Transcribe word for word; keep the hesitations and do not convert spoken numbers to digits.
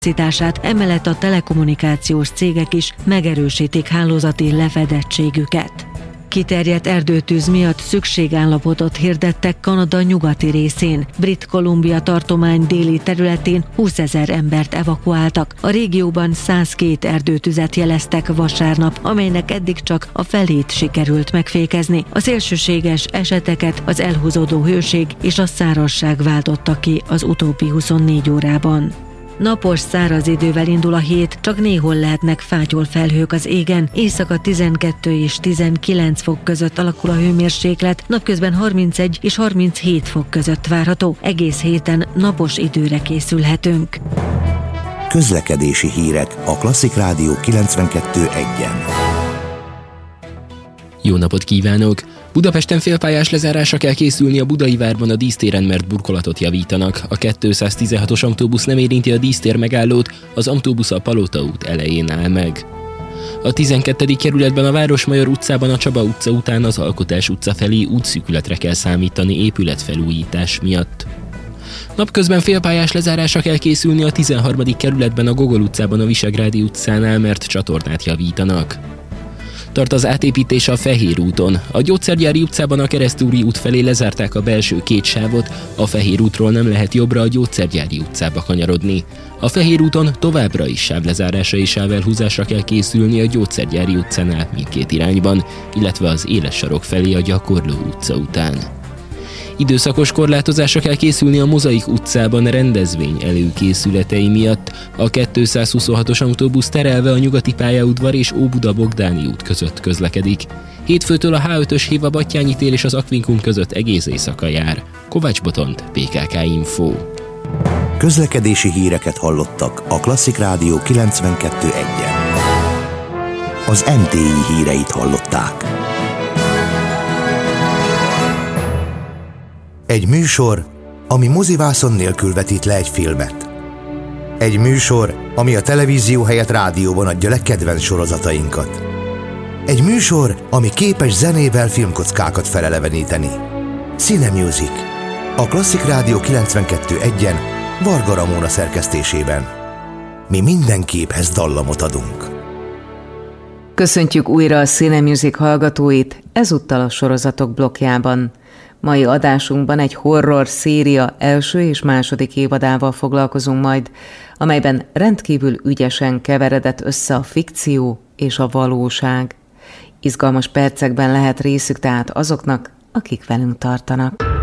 kapacitását, emellett a telekommunikációs cégek is megerősítik hálózati lefedettségüket. Kiterjedt erdőtűz miatt szükségállapotot hirdettek Kanada nyugati részén. Brit Columbia tartomány déli területén húszezer embert evakuáltak. A régióban százkettő erdőtüzet jeleztek vasárnap, amelynek eddig csak a felét sikerült megfékezni. A szélsőséges eseteket az elhúzódó hőség és a szárazság váltotta ki az utóbbi huszonnégy órában. Napos, száraz idővel indul a hét, csak néhol lehetnek fátyolfelhők az égen. Éjszaka tizenkettő és tizenkilenc fok között alakul a hőmérséklet, napközben harmincegy és harminchét fok között várható. Egész héten napos időre készülhetünk. Közlekedési hírek a Klasszik Rádió kilencvenkettő egyen. Jó napot kívánok! Budapesten félpályás lezárásra kell készülni a Budai várban a dísztéren, mert burkolatot javítanak. A kétszáztizenhatos autóbusz nem érinti a dísztér megállót, az autóbusz a Palota út elején áll meg. A tizenkettedik kerületben a Városmajor utcában a Csaba utca után az Alkotás utca felé útszűkületre kell számítani épületfelújítás miatt. Napközben félpályás lezárásra kell készülni a tizenharmadik kerületben a Gogol utcában a Visegrádi utcánál, mert csatornát javítanak. Tart az átépítés a Fehér úton. A Gyógyszergyári utcában a Keresztúri út felé lezárták a belső két sávot, a Fehér útról nem lehet jobbra a Gyógyszergyári utcába kanyarodni. A Fehér úton továbbra is sávlezárásra és sávelhúzásra kell készülni a Gyógyszergyári utcánál mindkét irányban, illetve az Éles sarok felé a Gyakorló utca után. Időszakos korlátozásra kell készülni a Mozaik utcában rendezvény előkészületei miatt. A kétszázhuszonhatos autóbusz terelve a Nyugati pályaudvar és Óbuda-Bogdáni út között közlekedik. Hétfőtől a há ötös hév a Battyányi tér és az Akvinkum között egész éjszaka jár. Kovács Botont, bé ká ká Info. Közlekedési híreket hallottak a Klasszik Rádió kilencvenkettő egyen. Az en té i híreit hallották. Egy műsor, ami mozivászon nélkül vetít le egy filmet. Egy műsor, ami a televízió helyett rádióban adja le kedvenc sorozatainkat. Egy műsor, ami képes zenével filmkockákat feleleveníteni. Cinemusic. A Klasszik Rádió kilencvenkettő egyen Varga Ramóna szerkesztésében. Mi minden képhez dallamot adunk. Köszöntjük újra a Cinemusic hallgatóit, ezúttal a sorozatok blokkjában. Mai adásunkban egy horror széria első és második évadával foglalkozunk majd, amelyben rendkívül ügyesen keveredett össze a fikció és a valóság. Izgalmas percekben lehet részük tehát azoknak, akik velünk tartanak.